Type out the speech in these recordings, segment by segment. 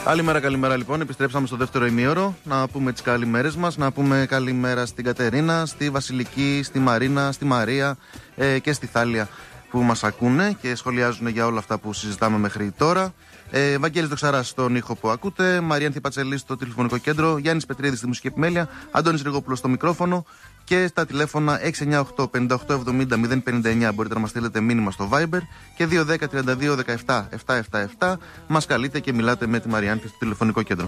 Καλημέρα λοιπόν. Επιστρέψαμε στο δεύτερο ημίωρο. Να πούμε τις καλημέρες μας. Να πούμε καλημέρα στην Κατερίνα, στη Βασιλική, στη Μαρίνα, στη Μαρία και στη Θάλια που μας ακούνε και σχολιάζουν για όλα αυτά που συζητάμε μέχρι τώρα. Βαγγέλης Δοξαράς στον ήχο που ακούτε, Μαριάνθη Πατσελή στο τηλεφωνικό κέντρο, Γιάννης Πετρίδης στη μουσική επιμέλεια, Αντώνης Ριγόπουλος στο μικρόφωνο και στα τηλέφωνα 698 58 70 059 μπορείτε να μας στείλετε μήνυμα στο Viber και 210 32 17 777 μας καλείτε και μιλάτε με τη Μαριάνθη στο τηλεφωνικό κέντρο.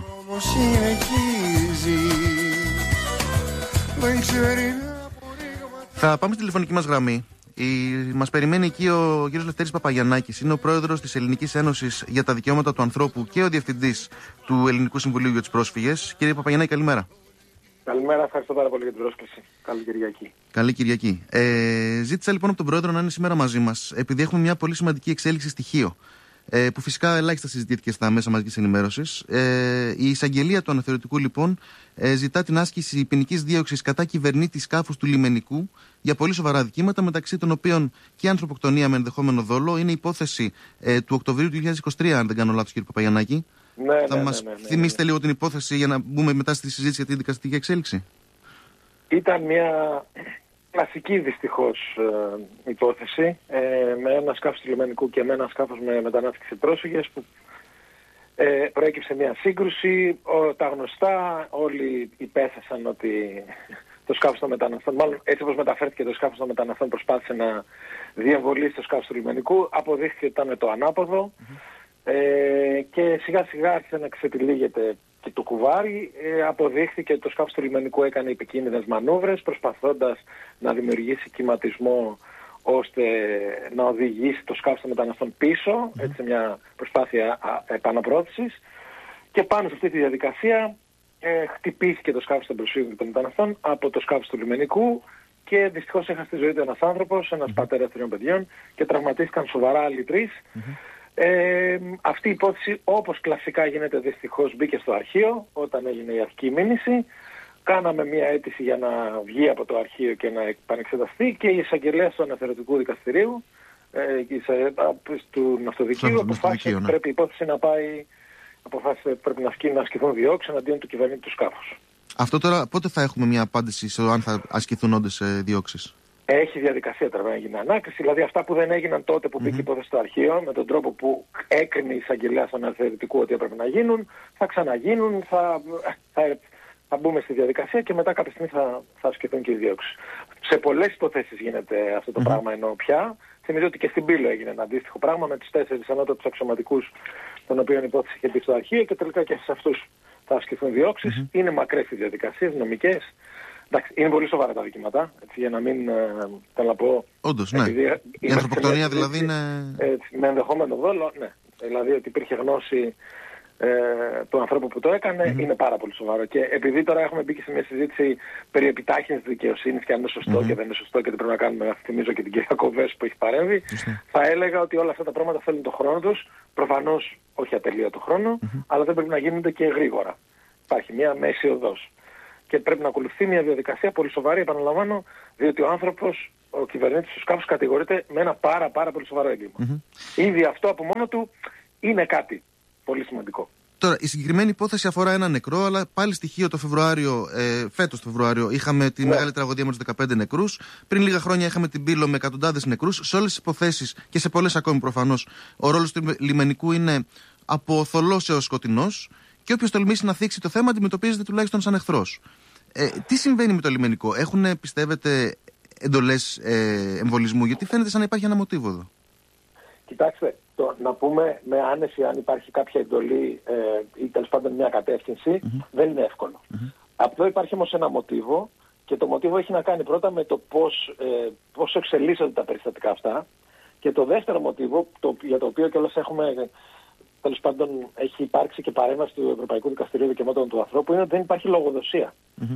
Θα πάμε στη τηλεφωνική μας γραμμή. Μας περιμένει εκεί ο κύριος Λευτέρης Παπαγιαννάκης. Είναι ο πρόεδρος της Ελληνικής Ένωσης για τα Δικαιώματα του Ανθρώπου και ο διευθυντής του Ελληνικού Συμβουλίου για τους Πρόσφυγες. Κύριε Παπαγιαννάκη, καλημέρα. Καλημέρα, ευχαριστώ πάρα πολύ για την πρόσκληση. Καλή Κυριακή. Καλή Κυριακή. Ζήτησα λοιπόν από τον πρόεδρο να είναι σήμερα μαζί μας, επειδή έχουμε μια πολύ σημαντική εξέλιξη στοιχείο. Που φυσικά ελάχιστα συζητήθηκε στα μέσα μαζικής ενημέρωσης. Η εισαγγελία του αναθεωρητικού λοιπόν ζητά την άσκηση ποινικής δίωξης κατά κυβερνήτη σκάφους του λιμενικού για πολύ σοβαρά δικήματα, μεταξύ των οποίων και ανθρωποκτονία με ενδεχόμενο δόλο. Είναι υπόθεση του Οκτωβρίου του 2023, αν δεν κάνω λάθος, κύριε Παπαγιαννάκη. Θα μας θυμίσετε λίγο την υπόθεση για να μπούμε μετά στη συζήτηση για την δικαστική εξέλιξη. Ήταν μια κλασική δυστυχώς υπόθεση με ένα σκάφος του λιμενικού και με ένα σκάφος με μετανάστες και πρόσφυγες που προέκυψε μια σύγκρουση. Τα γνωστά, όλοι υπέθεσαν ότι το σκάφος των μεταναστών, μάλλον έτσι όπως μεταφέρθηκε το σκάφος των μεταναστών, προσπάθησε να διεμβολήσει το σκάφος του λιμενικού, αποδείχθηκε ότι ήταν το ανάποδο και σιγά σιγά άρχισε να ξετυλίγεται και το κουβάρι. Αποδείχθηκε ότι το σκάφος του λιμενικού έκανε επικίνδυνες μανούβρες προσπαθώντας να δημιουργήσει κυματισμό ώστε να οδηγήσει το σκάφος των μεταναστών πίσω, έτσι μια προσπάθεια επαναπρόθεσης, και πάνω σε αυτή τη διαδικασία χτυπήθηκε το σκάφος των προσφύγων και των μεταναστών από το σκάφος του λιμενικού και δυστυχώς έχασε τη ζωή του ένας άνθρωπος, ένας πατέρας 3 παιδιών, και τραυματίστηκαν σοβαρά άλλοι 3. Αυτή η υπόθεση, όπως κλασικά γίνεται δυστυχώς, μπήκε στο αρχείο όταν έγινε η αρχική μήνυση. Κάναμε μια αίτηση για να βγει από το αρχείο και να επανεξεταστεί και η εισαγγελέας του αναθεωρητικού δικαστηρίου του ναυτοδικείου αποφάσισε ότι πρέπει η υπόθεση να πάει, πρέπει να ασκηθούν διώξεις εναντίον του κυβερνήτη του σκάφους. Αυτό τώρα πότε θα έχουμε μια απάντηση σε αν θα ασκηθούν όντως διώξεις? Έχει διαδικασία τώρα να γίνει ανάκριση, δηλαδή αυτά που δεν έγιναν τότε που μπήκε η υπόθεση στο αρχείο, με τον τρόπο που έκρινε η εισαγγελέα του αναθεωρητικού ότι έπρεπε να γίνουν, θα ξαναγίνουν, θα μπούμε στη διαδικασία και μετά κάποια στιγμή θα ασκηθούν και οι διώξεις. Σε πολλές υποθέσεις γίνεται αυτό το πράγμα, ενώ πια. Θυμίζω ότι και στην Πύλο έγινε ένα αντίστοιχο πράγμα με τους 4 ανώτατους αξιωματικούς, των οποίων η υπόθεση είχε μπει στο αρχείο, και τελικά και σε αυτούς θα ασκηθούν διώξεις. Είναι μακρές οι διαδικασίες, νομικές. Εντάξει, είναι πολύ σοβαρά τα δικήματα, έτσι, για να μην θέλω να πω. Όντως, ναι. Η ανθρωποκτονία δηλαδή είναι. Με ενδεχόμενο δόλο, ναι. Δηλαδή ότι υπήρχε γνώση του ανθρώπου που το έκανε, είναι πάρα πολύ σοβαρό. Και επειδή τώρα έχουμε μπει και σε μια συζήτηση περί επιτάχυνσης της δικαιοσύνης και αν είναι σωστό και δεν είναι σωστό και τι πρέπει να κάνουμε, θυμίζω και την κυρία Κοβές που έχει παρέμβει, θα έλεγα ότι όλα αυτά τα πράγματα θέλουν τον χρόνο τους. Προφανώς όχι ατελείωτο χρόνο, αλλά δεν πρέπει να γίνονται και γρήγορα. Υπάρχει μια μέση οδός. Και πρέπει να ακολουθεί μια διαδικασία πολύ σοβαρή, επαναλαμβάνω, διότι ο άνθρωπος, ο κυβερνήτης του σκάφους, κατηγορείται με ένα πάρα πολύ σοβαρό έγκλημα. Ήδη αυτό από μόνο του είναι κάτι πολύ σημαντικό. Τώρα, η συγκεκριμένη υπόθεση αφορά ένα νεκρό, αλλά πάλι στοιχείο το Φεβρουάριο, φέτος το Φεβρουάριο, είχαμε τη μεγάλη τραγωδία με τους 15 νεκρούς. Πριν λίγα χρόνια είχαμε την Πύλο με εκατοντάδες νεκρούς. Σε όλες τις υποθέσεις και σε πολλές ακόμη προφανώς, ο ρόλος του λιμενικού είναι από θολός έως σκοτεινός. Και όποιος τολμήσει να θίξει το θέμα αντιμετωπίζεται τουλάχιστον σαν εχθρός. Τι συμβαίνει με το λιμενικό? Έχουν, πιστεύετε, εντολές εμβολισμού? Γιατί φαίνεται σαν να υπάρχει ένα μοτίβο εδώ. Κοιτάξτε, να πούμε με άνεση αν υπάρχει κάποια εντολή ή τέλος πάντων μια κατεύθυνση, δεν είναι εύκολο. Αυτό υπάρχει όμως ένα μοτίβο, και το μοτίβο έχει να κάνει πρώτα με το πώς εξελίσσονται τα περιστατικά αυτά, και το δεύτερο μοτίβο, για το οποίο κιόλας έχουμε. Τέλος πάντων, έχει υπάρξει και παρέμβαση του Ευρωπαϊκού Δικαστηρίου Δικαιωμάτων του Ανθρώπου, είναι ότι δεν υπάρχει λογοδοσία.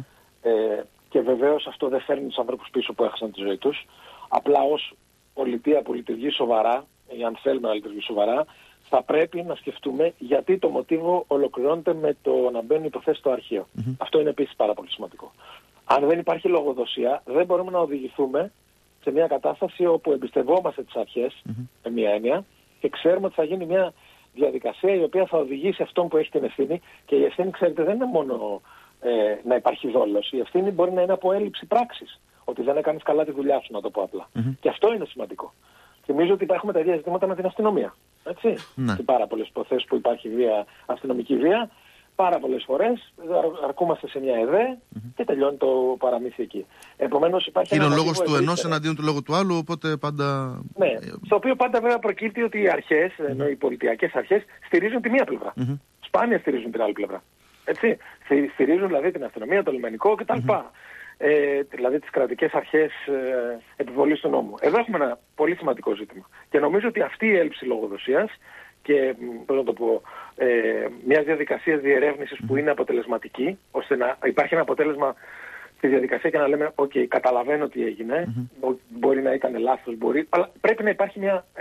Και βεβαίως αυτό δεν φέρνει τους ανθρώπους πίσω που έχασαν τη ζωή τους. Απλά ως πολιτεία που λειτουργεί σοβαρά, ή αν θέλουμε να λειτουργεί σοβαρά, θα πρέπει να σκεφτούμε γιατί το μοτίβο ολοκληρώνεται με το να μπαίνουν υποθέσεις στο αρχείο. Αυτό είναι επίσης πάρα πολύ σημαντικό. Αν δεν υπάρχει λογοδοσία, δεν μπορούμε να οδηγηθούμε σε μια κατάσταση όπου εμπιστευόμαστε τις αρχές, με μια έννοια, και ξέρουμε ότι θα γίνει μια διαδικασία η οποία θα οδηγήσει αυτόν που έχει την ευθύνη. Και η ευθύνη, ξέρετε, δεν είναι μόνο να υπάρχει δόλος. Η ευθύνη μπορεί να είναι από έλλειψη πράξης. Ότι δεν έκανες καλά τη δουλειά σου, να το πω απλά. Και αυτό είναι σημαντικό. Θυμίζω ότι έχουμε τα ίδια ζητήματα με την αστυνομία. Έτσι. Σε πάρα πολλές υποθέσεις που υπάρχει αστυνομική βία, πάρα πολλές φορές αρκούμαστε σε μια ΕΔΕ και τελειώνει το παραμύθι εκεί. Επομένως υπάρχει. Είναι ο λόγος του ενός εναντίον του λόγου του άλλου, οπότε πάντα. Ναι, στο οποίο πάντα βέβαια προκύπτει ότι οι αρχές, ενώ οι πολιτιακές αρχές, στηρίζουν τη μία πλευρά. Σπάνια στηρίζουν την άλλη πλευρά. Έτσι. Στηρίζουν δηλαδή την αστυνομία, το λιμενικό κτλ. Δηλαδή τις κρατικές αρχές επιβολής του νόμου. Εδώ έχουμε ένα πολύ σημαντικό ζήτημα. Και νομίζω ότι αυτή η έλλειψη λογοδοσίας και πώς να το πω, μια διαδικασία διερεύνησης που είναι αποτελεσματική, ώστε να υπάρχει ένα αποτέλεσμα στη διαδικασία και να λέμε «ΟΚ, καταλαβαίνω τι έγινε, μπορεί να ήταν λάθος, αλλά πρέπει να υπάρχει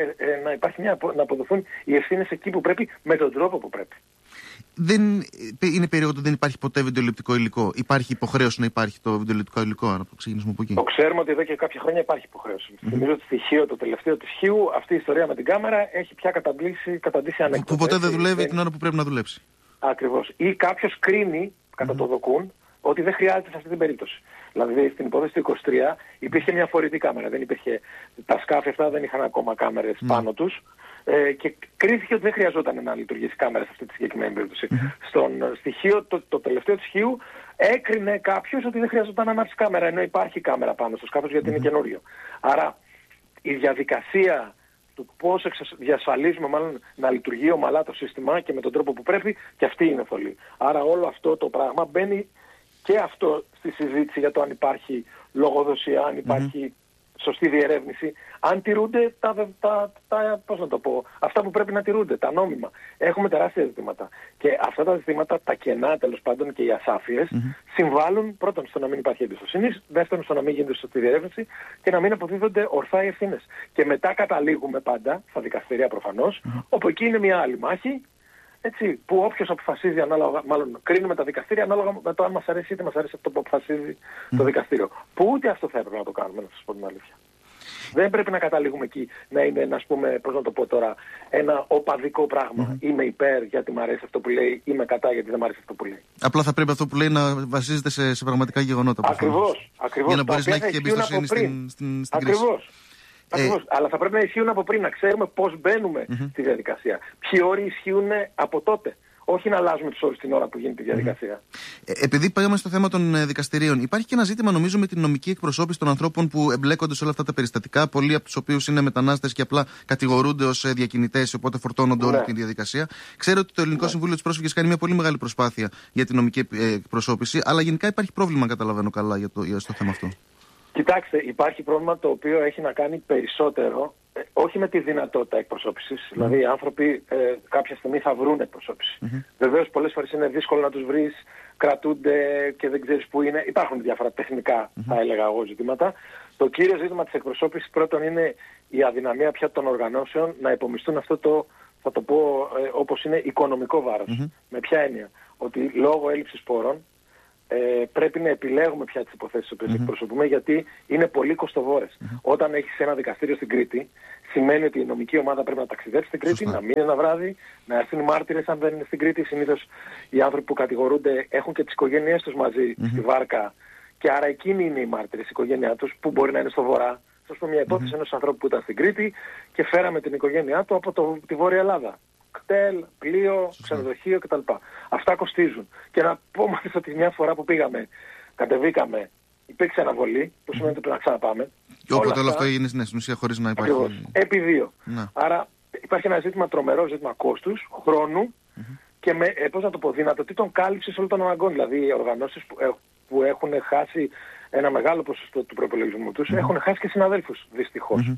να αποδοθούν οι ευθύνες εκεί που πρέπει, με τον τρόπο που πρέπει». Δεν είναι περίοδο ότι δεν υπάρχει ποτέ βιντεοληπτικό υλικό. Υπάρχει υποχρέωση να υπάρχει το βιντεοληπτικό υλικό, αν ξεκινήσουμε από εκεί. Το ξέρουμε ότι εδώ και κάποια χρόνια υπάρχει υποχρέωση. Θυμίζω ότι στοιχείο, το τελευταίο της Χίου, αυτή η ιστορία με την κάμερα έχει πια καταντήσει ανέκδοτο. Που ποτέ δεν δουλεύει την ώρα που πρέπει να δουλέψει. Ακριβώς. Ή κάποιος κρίνει κατά το δοκούν ότι δεν χρειάζεται σε αυτή την περίπτωση. Δηλαδή στην υπόθεση του 23 υπήρχε μια φορητή κάμερα. Δεν υπήρχε, τα σκάφη αυτά δεν είχαν ακόμα κάμερες πάνω τους. Και κρίθηκε ότι δεν χρειαζόταν να λειτουργήσει κάμερα σε αυτή τη συγκεκριμένη περίπτωση. Στον στοιχείο, το τελευταίο της Χίου, έκρινε κάποιος ότι δεν χρειαζόταν να ανάψει κάμερα, ενώ υπάρχει κάμερα πάνω στο σκάφος γιατί είναι καινούριο. Άρα η διαδικασία του πώς διασφαλίζουμε μάλλον να λειτουργεί ομαλά το σύστημα και με τον τρόπο που πρέπει, και αυτή είναι θολή. Άρα όλο αυτό το πράγμα μπαίνει και αυτό στη συζήτηση για το αν υπάρχει λογοδοσία, αν υπάρχει σωστή διερεύνηση, αν τηρούνται πώς να το πω, αυτά που πρέπει να τηρούνται, τα νόμιμα. Έχουμε τεράστια ζητήματα. Και αυτά τα ζητήματα, τα κενά τέλος πάντων και οι ασάφειες, συμβάλλουν πρώτον στο να μην υπάρχει εμπιστοσύνη, δεύτερον στο να μην γίνεται σωστή διερεύνηση και να μην αποδίδονται ορθά οι ευθύνες. Και μετά καταλήγουμε πάντα, στα δικαστήρια προφανώς, όπου εκεί είναι μια άλλη μάχη. Έτσι, που όποιος αποφασίζει ανάλογα, μάλλον κρίνουμε τα δικαστήρια ανάλογα με το αν μας αρέσει είτε μας αρέσει αυτό που αποφασίζει το δικαστήριο. Που ούτε αυτό θα έπρεπε να το κάνουμε, να σας πω την αλήθεια. Δεν πρέπει να καταλήγουμε εκεί να είναι, ας πούμε, πώς να το πω τώρα, ένα οπαδικό πράγμα. Είμαι υπέρ γιατί μου αρέσει αυτό που λέει, είμαι κατά γιατί δεν μου αρέσει αυτό που λέει. Απλά θα πρέπει αυτό που λέει να βασίζεται σε πραγματικά γεγονότα. Ακριβώς. Για να μπορείς να έχεις και εμπιστοσύνη στην κρίση. Ακριβώς. Αλλά θα πρέπει να ισχύουν από πριν, να ξέρουμε πώς μπαίνουμε στη διαδικασία. Ποιοι όροι ισχύουν από τότε. Όχι να αλλάζουμε τους όρους την ώρα που γίνεται η διαδικασία. Επειδή πάμε στο θέμα των δικαστηρίων, υπάρχει και ένα ζήτημα νομίζω με την νομική εκπροσώπηση των ανθρώπων που εμπλέκονται σε όλα αυτά τα περιστατικά. Πολλοί από τους οποίους είναι μετανάστες και απλά κατηγορούνται ως διακινητές, οπότε φορτώνονται όλη την διαδικασία. Ξέρω ότι το Ελληνικό Συμβούλιο της Πρόσφυγης κάνει μια πολύ μεγάλη προσπάθεια για την νομική εκπροσώπηση, αλλά γενικά υπάρχει πρόβλημα, καταλαβαίνω καλά, στο θέμα αυτό. Κοιτάξτε, υπάρχει πρόβλημα το οποίο έχει να κάνει περισσότερο, όχι με τη δυνατότητα εκπροσώπησης. Δηλαδή οι άνθρωποι κάποια στιγμή θα βρουν εκπροσώπηση. Βεβαίως πολλές φορές είναι δύσκολο να τους βρεις, κρατούνται και δεν ξέρεις που είναι. Υπάρχουν διάφορα τεχνικά, θα έλεγα εγώ, ζητήματα. Το κύριο ζήτημα της εκπροσώπησης πρώτον είναι η αδυναμία πια των οργανώσεων να υπομισθούν αυτό το, θα το πω όπως είναι, οικονομικό βάρος. Με ποια έννοια? Ότι λόγω έλλειψης πόρων πρέπει να επιλέγουμε πια τις υποθέσεις που εκπροσωπούμε, γιατί είναι πολύ κοστοβόρες. Όταν έχεις ένα δικαστήριο στην Κρήτη, σημαίνει ότι η νομική ομάδα πρέπει να ταξιδέψει στην Κρήτη, να μείνει ένα βράδυ, να έρθουν οι μάρτυρες αν δεν είναι στην Κρήτη. Συνήθως οι άνθρωποι που κατηγορούνται έχουν και τις οικογένειές τους μαζί στη βάρκα, και άρα εκείνοι είναι οι μάρτυρες, η οικογένειά τους, που μπορεί να είναι στο βορρά. Θα σου πω μια υπόθεση ενός ανθρώπου που ήταν στην Κρήτη και φέραμε την οικογένειά του από τη Βόρεια Ελλάδα. Κτέλ, πλοίο, ξενοδοχείο κτλ. Αυτά κοστίζουν. Και να πω μάλιστα ότι μια φορά που πήγαμε, κατεβήκαμε, υπήρξε αναβολή, που σημαίνει ότι πρέπει να ξαναπάμε. Και όποτε όλο αυτό έγινε στην ουσία χωρίς να υπάρχει. Ακριβώς. Επί 2. Άρα υπάρχει ένα ζήτημα τρομερό, ζήτημα κόστους, χρόνου και με, πώς να το πω, δυνατοτήτων κάλυψης όλων των αναγκών. Δηλαδή οι οργανώσεις που έχουν χάσει ένα μεγάλο ποσοστό του προπολογισμού τους έχουν χάσει και συναδέλφους, δυστυχώς.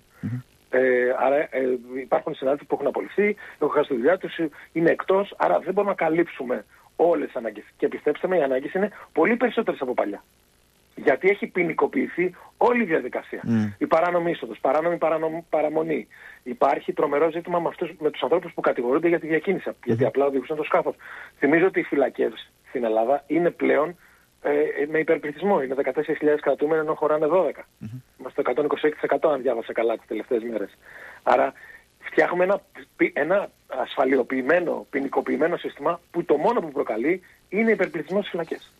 Άρα υπάρχουν συνάδελφοι που έχουν απολυθεί, έχουν χάσει τη δουλειά τους, είναι εκτός, άρα δεν μπορούμε να καλύψουμε όλες τις ανάγκες. Και πιστέψτε με, οι ανάγκες είναι πολύ περισσότερες από παλιά. Γιατί έχει ποινικοποιηθεί όλη η διαδικασία. Η παράνομη είσοδος, παράνομη παραμονή. Υπάρχει τρομερό ζήτημα με τους ανθρώπους που κατηγορούνται για τη διακίνηση, γιατί απλά οδηγούσαν το σκάφος. Θυμίζω ότι οι φυλακές στην Ελλάδα είναι πλέον με υπερπληθυσμό. Είναι 14.000 κρατούμενοι ενώ χωράνε 12. Είμαστε το 126% αν διάβασα καλά τις τελευταίες μέρες. Άρα φτιάχνουμε ένα ασφαλιοποιημένο, ποινικοποιημένο σύστημα που το μόνο που προκαλεί είναι υπερπληθυσμός στις φυλακές.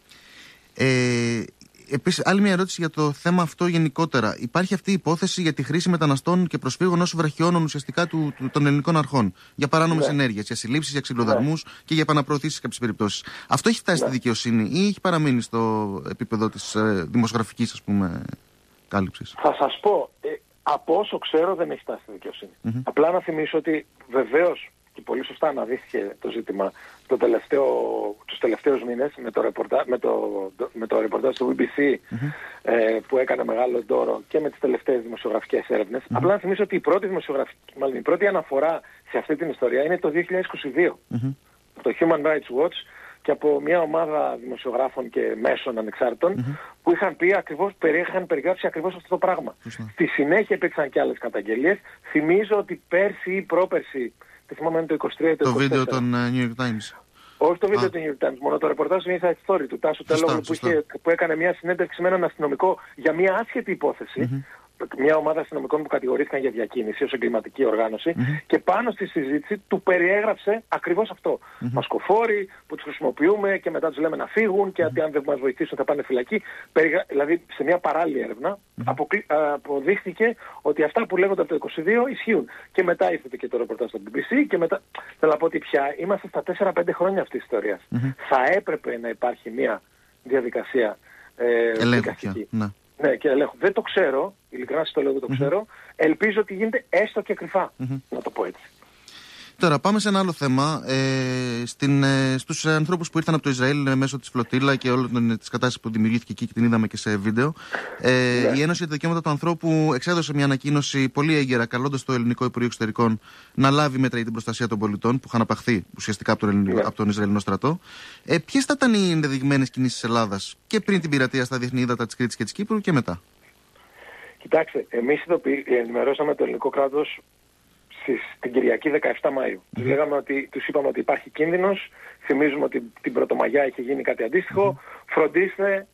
Επίσης, άλλη μια ερώτηση για το θέμα αυτό γενικότερα. Υπάρχει αυτή η υπόθεση για τη χρήση μεταναστών και προσφύγων ως βραχιώνων ουσιαστικά των ελληνικών αρχών. Για παράνομες ενέργειες, για συλλήψεις, για ξυλοδαρμούς και για επαναπροωθήσεις σε κάποιες περιπτώσεις. Αυτό έχει φτάσει στη δικαιοσύνη ή έχει παραμείνει στο επίπεδο της δημοσιογραφικής, ας πούμε, κάλυψης? Θα σας πω, από όσο ξέρω δεν έχει φτάσει στη δικαιοσύνη. Απλά να θυμίσω ότι βεβαίως και πολύ σωστά αναδείχθηκε το ζήτημα τους τελευταίους μήνες με το ρεπορτάζ του BBC που έκανε μεγάλο ντόρο και με τις τελευταίες δημοσιογραφικές έρευνες. Απλά να θυμίσω ότι η πρώτη αναφορά σε αυτή την ιστορία είναι το 2022. Το Human Rights Watch και από μια ομάδα δημοσιογράφων και μέσων ανεξάρτητων που είχαν περιγράψει ακριβώς αυτό το πράγμα. Στη συνέχεια υπήρξαν και άλλες καταγγελίες. Θυμίζω ότι πέρσι ή πρόπερσι, δεν θυμάμαι αν το 23 ή το 24. Το βίντεο των New York Times. Όχι το βίντεο του New York Times, μόνο το ρεπορτάζ του Inside Story του Τάσου Τελόγλου που έκανε μια συνέντευξη με έναν αστυνομικό για μια άσχετη υπόθεση. Μια ομάδα αστυνομικών που κατηγορήθηκαν για διακίνηση ως εγκληματική οργάνωση και πάνω στη συζήτηση του περιέγραψε ακριβώς αυτό. Μασκοφόροι που τους χρησιμοποιούμε και μετά τους λέμε να φύγουν και αν δεν μας βοηθήσουν θα πάνε φυλακή. Δηλαδή σε μια παράλληλη έρευνα αποδείχθηκε ότι αυτά που λέγονται από το 22 ισχύουν. Και μετά ήρθε και το ρεπορτάζ στο BBC και μετά θέλω να πω ότι πια είμαστε στα 4-5 χρόνια αυτής της ιστορίας. Θα έπρεπε να υπάρχει μια διαδικασία δικαστική. Ναι, και ελέγχου. Δεν το ξέρω, ειλικρινά σας το λέω, δεν το ξέρω. Ελπίζω ότι γίνεται έστω και κρυφά, να το πω έτσι. Τώρα πάμε σε ένα άλλο θέμα. Στους ανθρώπους που ήρθαν από το Ισραήλ μέσω της φλωτήλα και όλη της κατάστασης που δημιουργήθηκε εκεί και την είδαμε και σε βίντεο. Η Ένωση για τα Δικαιώματα του Ανθρώπου εξέδωσε μια ανακοίνωση πολύ έγκαιρα, καλώντας το Ελληνικό Υπουργείο Εξωτερικών να λάβει μέτρα για την προστασία των πολιτών που είχαν απαχθεί ουσιαστικά από τον Ισραηλινό στρατό. Ποιες θα ήταν οι ενδεδειγμένες κινήσεις της Ελλάδας και πριν την πειρατεία στα διεθνή ύδατα της Κρήτης και της Κύπρου και μετά? Κοιτάξτε, εμείς ενημερώσαμε το ελληνικό κράτος την Κυριακή 17 Μαΐου. Τους είπαμε ότι υπάρχει κίνδυνος, θυμίζουμε ότι την Πρωτομαγιά είχε γίνει κάτι αντίστοιχο, φροντίστε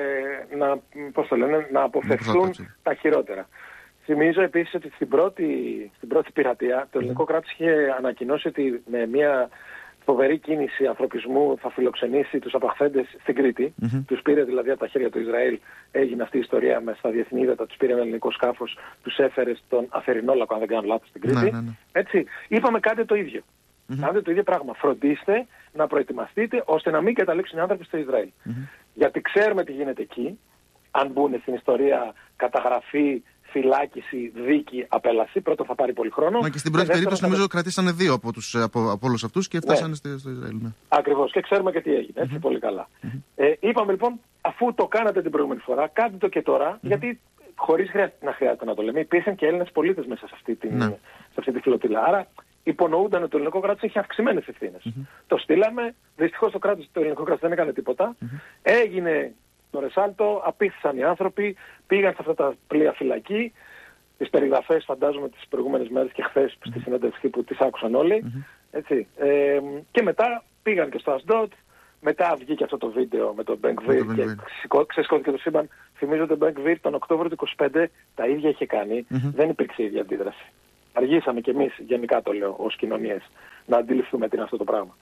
να αποφευθούν τα χειρότερα. Θυμίζω επίσης ότι στην πρώτη πειρατεία το ελληνικό κράτος είχε ανακοινώσει ότι με μια φοβερή κίνηση ανθρωπισμού θα φιλοξενήσει τους απαχθέντες στην Κρήτη. Τους πήρε δηλαδή από τα χέρια του Ισραήλ, έγινε αυτή η ιστορία μέσα στα διεθνή ύδατα, τους πήρε ένα ελληνικό σκάφος, τους έφερε στον Αθερινόλακο, αν δεν κάνω λάθος, στην Κρήτη. Έτσι, είπαμε κάντε το ίδιο. Κάντε το ίδιο πράγμα. Φροντίστε να προετοιμαστείτε ώστε να μην καταλήξουν οι άνθρωποι στο Ισραήλ. Γιατί ξέρουμε τι γίνεται εκεί, αν μπουν στην ιστορία καταγραφή, φυλάκιση, δίκη, απέλαση. Πρώτο θα πάρει πολύ χρόνο. Μα και στην πρώτη περίπτωση νομίζω κρατήσανε 2 από όλους αυτούς και φτάσανε στο Ισραήλ. Ναι. Ακριβώς. Και ξέρουμε και τι έγινε. Έτσι πολύ καλά. Είπαμε λοιπόν, αφού το κάνατε την προηγούμενη φορά, κάντε το και τώρα, γιατί χωρίς να χρειάζεται να το λέμε, υπήρχαν και Έλληνες πολίτες μέσα σε αυτή τη φλωτήλα. Άρα υπονοούνταν ότι το ελληνικό κράτος έχει αυξημένες ευθύνες. Το στείλαμε. Δυστυχώς το ελληνικό κράτος δεν έκανε τίποτα. Έγινε το ρεσάλτο, απήχθησαν οι άνθρωποι, πήγαν σε αυτά τα πλοία φυλακή. Τις περιγραφές φαντάζομαι τις προηγούμενες μέρες και χθες στη συνέντευξη που τις άκουσαν όλοι. Έτσι. Και μετά πήγαν και στο Ασντότ. Μετά βγήκε αυτό το βίντεο με τον Μπενκβίρ και ξεσηκώθηκε το σύμπαν. Θυμίζω ότι ο Μπενκβίρ τον Οκτώβριο του 2025 τα ίδια είχε κάνει. Δεν υπήρξε η ίδια αντίδραση. Αργήσαμε κι εμείς, γενικά το λέω, ως κοινωνίες, να αντιληφθούμε τι είναι αυτό το πράγμα.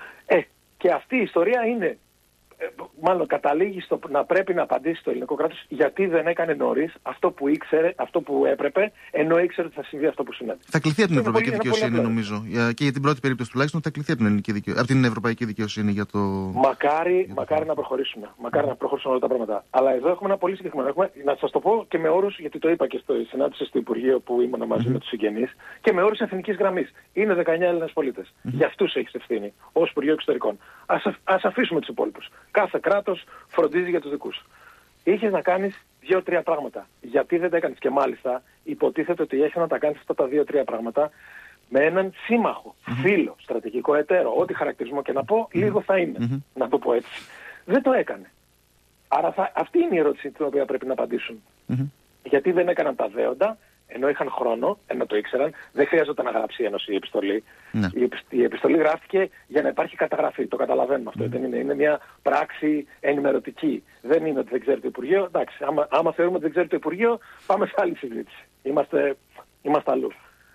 Και αυτή η ιστορία είναι, μάλλον καταλήγει στο να πρέπει να απαντήσει το ελληνικό κράτος γιατί δεν έκανε νωρίς αυτό που ήξερε, αυτό που έπρεπε, ενώ ήξερε ότι θα συμβεί αυτό που συνέβη. Θα κληθεί από την Ευρωπαϊκή Δικαιοσύνη, νομίζω. Και για την πρώτη περίπτωση τουλάχιστον θα κληθεί από την Ευρωπαϊκή Δικαιοσύνη για το. Μακάρι να προχωρήσουμε. Μακάρι να προχωρήσουν όλα τα πράγματα. Αλλά εδώ έχουμε ένα πολύ συγκεκριμένο. Να σας το πω και με όρους, γιατί το είπα και στο συνάντηση στο Υπουργείο που ήμουν μαζί με τους συγγενείς, και με όρους εθνικής γραμμής. Είναι 19 Έλληνες πολίτες. Για αυτούς έχεις ευθύνη ως Υπουργείο Εξωτερικών. Ας αφήσουμε τους υπόλοιπους. Κάθε κράτος φροντίζει για τους δικούς. Είχες να κάνεις 2-3 πράγματα. Γιατί δεν τα έκανες? Και μάλιστα υποτίθεται ότι έχεις να τα κάνεις αυτά τα 2-3 πράγματα με έναν σύμμαχο, φίλο, στρατηγικό εταίρο. Ό,τι χαρακτηρισμό και να πω, λίγο θα είναι. Να το πω έτσι. Δεν το έκανε. Άρα αυτή είναι η ερώτηση την οποία πρέπει να απαντήσουν. Γιατί δεν έκαναν τα δέοντα, ενώ είχαν χρόνο, ενώ το ήξεραν, δεν χρειάζεται να γράψει η Ένωση η επιστολή. Η επιστολή γράφτηκε για να υπάρχει καταγραφή. Το καταλαβαίνουμε αυτό. Είναι μια πράξη ενημερωτική. Δεν είναι ότι δεν ξέρει το Υπουργείο. Εντάξει, άμα θεωρούμε ότι δεν ξέρει το Υπουργείο, πάμε σε άλλη συζήτηση. Είμαστε αλλού.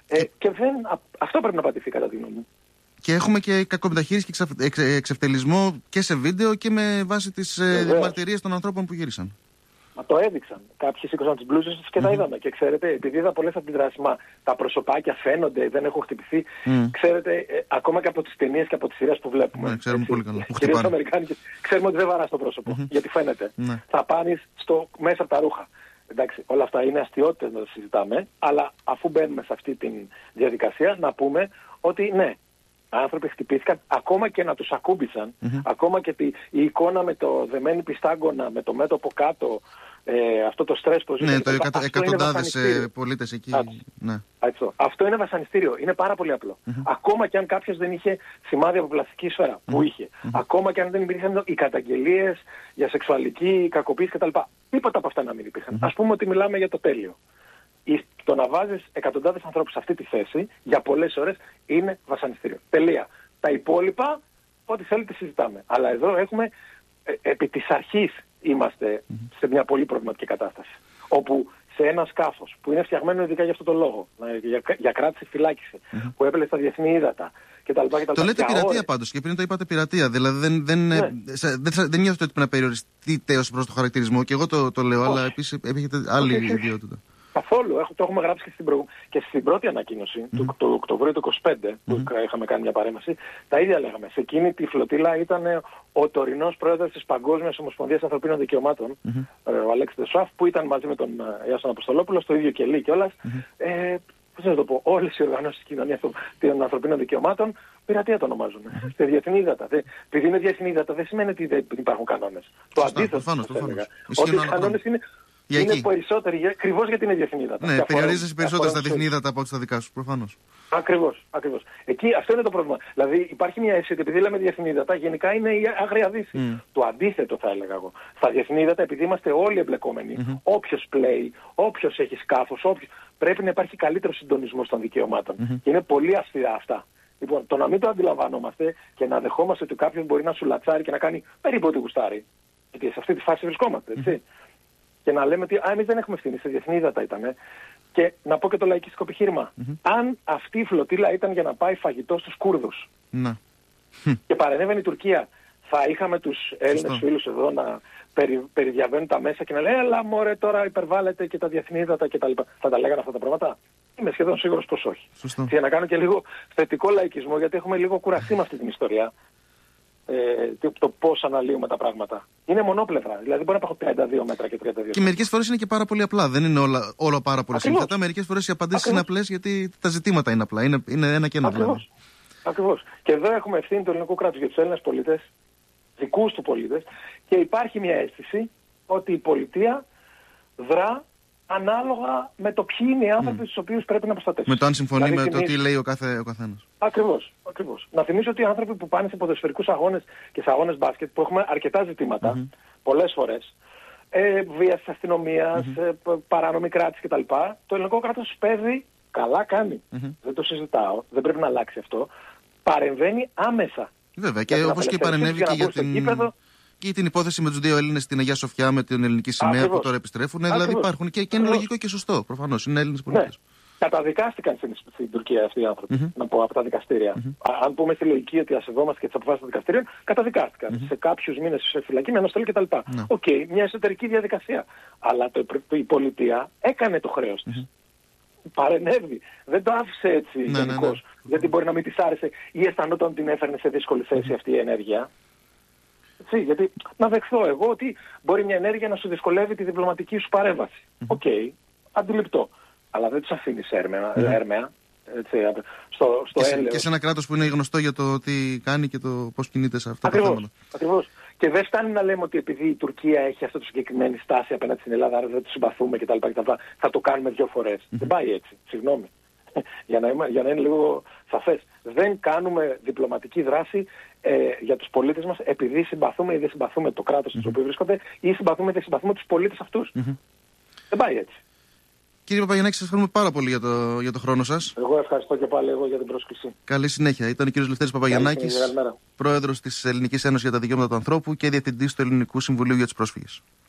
Και αυτό πρέπει να πατηθεί κατά τη γνώμη μου. Και έχουμε και κακομεταχείριση και εξευτελισμό και σε βίντεο και με βάση τις μαρτυρίες των ανθρώπων που γύρισαν. Μα το έδειξαν. Κάποιοι σήκωσαν τις μπλούζες τους και τα είδαμε. Και ξέρετε, επειδή είδα πολλές αντιδράσεις, τα προσωπάκια φαίνονται, δεν έχω χτυπηθεί. Ξέρετε, ακόμα και από τις ταινίες και από τις σειρές που βλέπουμε. Ναι, ξέρουμε πολύ καλά. Κυρίως αμερικάνικες, ξέρουμε ότι δεν βαράς το πρόσωπο. Γιατί φαίνεται. Θα πάνεις μέσα από τα ρούχα. Εντάξει, όλα αυτά είναι αστιότητες να τα συζητάμε, αλλά αφού μπαίνουμε σε αυτή τη διαδικασία, να πούμε ότι ναι, άνθρωποι χτυπήθηκαν, ακόμα και να τους ακούμπησαν, ακόμα και η εικόνα με το δεμένη πιστάγκωνα, με το μέτωπο κάτω, αυτό το στρες που ζουν. Ναι, εκατοντάδες πολίτες εκεί. Ναι. Αυτό είναι βασανιστήριο. Είναι πάρα πολύ απλό. Ακόμα και αν κάποιος δεν είχε σημάδια από πλαστική σφαίρα, που είχε. Ακόμα και αν δεν υπήρχαν οι καταγγελίες για σεξουαλική κακοποίηση κτλ. Τίποτα από αυτά να μην υπήρχαν. Ας πούμε ότι μιλάμε για το τέλειο. Το να βάζεις εκατοντάδες ανθρώπους σε αυτή τη θέση για πολλές ώρες είναι βασανιστήριο. Τελεία. Τα υπόλοιπα, ό,τι θέλετε συζητάμε. Αλλά εδώ έχουμε, επί της αρχής είμαστε σε μια πολύ προβληματική κατάσταση. Όπου σε ένα σκάφος που είναι φτιαγμένο ειδικά για αυτό το λόγο, για κράτηση φυλάκιση, που έπαιρνε στα διεθνή ύδατα κτλ. Το λέτε πειρατεία πάντως και πριν το είπατε πειρατεία. Δηλαδή δεν νιώθετε ότι πρέπει να περιοριστείτε ως προς το χαρακτηρισμό. Και εγώ το λέω, αλλά επίσης έχετε άλλη ιδιότητα. Καθόλου. Το έχουμε γράψει και στην πρώτη ανακοίνωση του Οκτωβρίου του 2025 που είχαμε κάνει μια παρέμβαση. Τα ίδια λέγαμε. Σε εκείνη τη φλωτήλα ήταν ο τωρινός πρόεδρος της Παγκόσμιας Ομοσπονδίας Ανθρωπίνων Δικαιωμάτων, ο Αλέξης Δεσουάφ, που ήταν μαζί με τον Ιάσον Αποστολόπουλο στο ίδιο κελί κιόλας. Πώς να το πω, όλες οι οργανώσεις της κοινωνίας των ανθρωπίνων δικαιωμάτων πειρατεία το ονομάζουν. Σε διεθνή ύδατα. Επειδή είναι διεθνή ύδατα δεν σημαίνει ότι δεν υπάρχουν κανόνες. Το αντίθετο. Ότι οι κανόνες είναι περισσότεροι, ακριβώς γιατί είναι διεθνή ύδατα. Ναι, περιορίζεσαι περισσότερο στα διεθνή ύδατα από ό,τι στα δικά σου, προφανώς. Ακριβώς. Εκεί αυτό είναι το πρόβλημα. Δηλαδή υπάρχει μια αίσθηση ότι επειδή λέμε διεθνή ύδατα, γενικά είναι η Άγρια Δύση. Το αντίθετο θα έλεγα εγώ. Στα διεθνή ύδατα, επειδή είμαστε όλοι εμπλεκόμενοι, όποιος πλέει, όποιος έχει σκάφος, πρέπει να υπάρχει καλύτερο συντονισμός των δικαιωμάτων. Και είναι πολύ αυστηρά αυτά. Λοιπόν, το να μην το αντιλαμβανόμαστε και να δεχόμαστε ότι κάποιος μπορεί να σου λατσάρει και να κάνει περίπου ό,τι γουστάρει. Γιατί σε αυτή τη φάση βρισκόμαστε, έτσι. Και να λέμε ότι εμείς δεν έχουμε ευθύνη, σε διεθνή ύδατα ήτανε. Και να πω και το λαϊκιστικό επιχείρημα. Αν αυτή η φλωτήλα ήταν για να πάει φαγητό στους Κούρδους και παρενέβαινε η Τουρκία, θα είχαμε τους Έλληνες φίλους εδώ να περιδιαβαίνουν τα μέσα και να λένε έλα μωρέ τώρα υπερβάλλεται και τα διεθνή ύδατα κτλ. Θα τα λέγανε αυτά τα πράγματα. Είμαι σχεδόν σίγουρος πως όχι. Και να κάνω και λίγο θετικό λαϊκισμό, γιατί έχουμε λίγο κουραστεί με αυτή την ιστορία. Το πώς αναλύουμε τα πράγματα. Είναι μονόπλευρα. Δηλαδή μπορεί να υπάρχουν 32 μέτρα και 32. Και μερικές φορές είναι και πάρα πολύ απλά. Δεν είναι όλα πάρα πολύ σύνθετα. Μερικές φορές οι απαντήσεις είναι απλές γιατί τα ζητήματα είναι απλά. Είναι ένα και ένα. Ακριβώς. Και εδώ έχουμε ευθύνη του ελληνικού κράτους για τους Έλληνες πολίτες, δικούς του πολίτες, και υπάρχει μια αίσθηση ότι η πολιτεία δρά ανάλογα με το ποιοι είναι οι άνθρωποι στους οποίους πρέπει να προστατεύσουν. Με το αν συμφωνεί με το τι λέει ο καθένας. Ακριβώς. Να θυμίσω ότι οι άνθρωποι που πάνε σε ποδοσφαιρικούς αγώνες και σε αγώνες μπάσκετ, που έχουμε αρκετά ζητήματα, πολλές φορές, βίας της αστυνομίας, παράνομη κράτηση κτλ. Το ελληνικό κράτος παίζει, καλά κάνει. Δεν το συζητάω, δεν πρέπει να αλλάξει αυτό. Παρεμβαίνει άμεσα. Βέβαια, και όπως και παρενέβη και την υπόθεση με τους δύο Έλληνες στην Αγία Σοφιά με την ελληνική σημαία που τώρα επιστρέφουν. Δηλαδή υπάρχουν και είναι λογικό και σωστό. Προφανώς είναι Έλληνες πολίτες. Καταδικάστηκαν στην Τουρκία αυτοί οι άνθρωποι, να πω, από τα δικαστήρια. Αν πούμε στη λογική ότι ασεβόμαστε και τις αποφάσεις των δικαστήριων, καταδικάστηκαν σε κάποιους μήνες σε φυλακή με αναστολή κτλ. Οκ, μια εσωτερική διαδικασία. Αλλά η πολιτεία έκανε το χρέος της. Παρενέβη. Δεν το άφησε έτσι γενικώς. Γιατί μπορεί να μην της άρεσε ή αισθανόταν ότι την έφερνε σε δύσκολη θέση αυτή η ενέργεια. Έτσι, γιατί να δεχθώ εγώ ότι μπορεί μια ενέργεια να σου δυσκολεύει τη διπλωματική σου παρέμβαση. Οκ, αντιληπτό. Αλλά δεν τους αφήνεις έρμεα. Έτσι, στο έλεος. Και σε ένα κράτος που είναι γνωστό για το τι κάνει και το πώς κινείται σε αυτά τα θέματα. Ακριβώς. Και δεν φτάνει να λέμε ότι επειδή η Τουρκία έχει αυτή τη συγκεκριμένη στάση απέναντι στην Ελλάδα, άρα δεν τους συμπαθούμε κτλ. Θα το κάνουμε 2 φορές. Δεν πάει έτσι. Συγγνώμη. Για να είναι λίγο σαφές. Δεν κάνουμε διπλωματική δράση για τους πολίτες μας επειδή συμπαθούμε ή δεν συμπαθούμε το κράτος στο οποίο βρίσκονται ή συμπαθούμε ή δεν συμπαθούμε τους πολίτες αυτούς. Δεν πάει έτσι. Κύριε Παπαγιαννάκη, σας ευχαριστούμε πάρα πολύ για το χρόνο σας. Εγώ ευχαριστώ και πάλι για την πρόσκληση. Καλή συνέχεια. Ήταν ο κύριος Λευτέρης Παπαγιαννάκης, πρόεδρος της Ελληνικής Ένωσης για τα Δικαιώματα του Ανθρώπου και διευθυντής του Ελληνικού Συμβουλίου για τους Πρόσφυγες.